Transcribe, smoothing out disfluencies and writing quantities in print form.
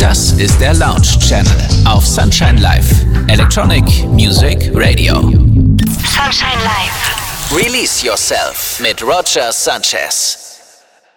Das ist der Lounge Channel auf Sunshine Live. Electronic Music Radio. Sunshine Live. Release Yourself mit Roger Sanchez.